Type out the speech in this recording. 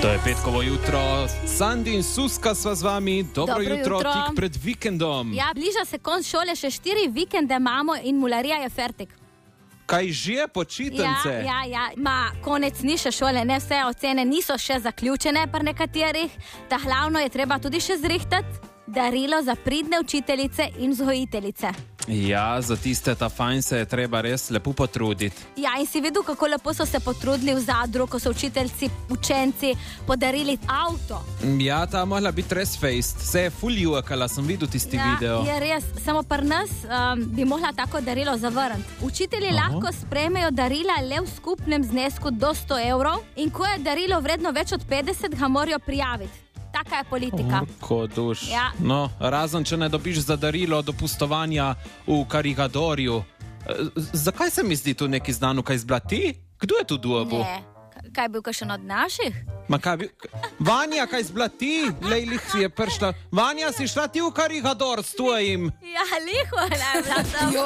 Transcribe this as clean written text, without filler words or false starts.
To je petkovo jutro, Sandi in Suska sva z vami, dobro jutro, tik pred vikendom. Ja, bliža se konc šole, še 4 vikende imamo in mularija je fertik. Kaj že, počitnice? Ja, konec ni še šole, ne vse ocene niso še zaključene pri nekaterih, ta glavno je treba tudi še zrihtati darilo za pridne učiteljice in vzgojiteljice. Ja, za tiste ta fajn se je treba res lepo potruditi. Ja, in si videl, kako lepo so se potrudili v Zadru, ko so učiteljci, učenci podarili avto. Ja, ta mogla biti res fejst, se je ful jukala, sem videl tisti video. Ja, je res, samo pri nas bi mogla tako darilo zavrniti. Učitelji lahko sprejmejo darila le v skupnem znesku do 100 evrov in ko je darilo vredno več od 50, ga morajo prijaviti. Taka je politika. Ko duš. Ja. No, razen če ne dobiš za darilo dopustovanja v Karikadorju. Zakaj se mi zdi tu neki znano, kaj zblati? Kdo je tu dobil? Ne, kaj je bil kakšen od naših? Ma kaj bi... Vanja, kaj zblati? Lejlih je prišla. Vanja, si šla ti v Karikador s tvojim? Ja, liho, ne, bila sem.